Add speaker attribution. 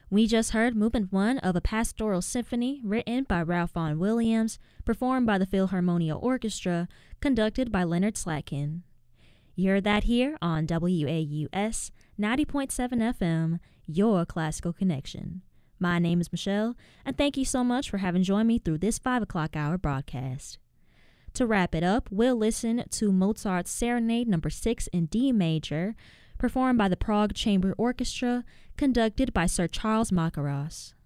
Speaker 1: We just heard Movement 1 of a Pastoral Symphony written by Ralph Vaughan Williams, performed by the Philharmonia Orchestra, conducted by Leonard Slatkin. You heard that here on WAUS 90.7 FM, your classical connection. My name is Michelle, and thank you so much for having joined me through this 5 o'clock hour broadcast. To wrap it up, we'll listen to Mozart's Serenade No. 6 in D major, performed by the Prague Chamber Orchestra, conducted by Sir Charles Makarov.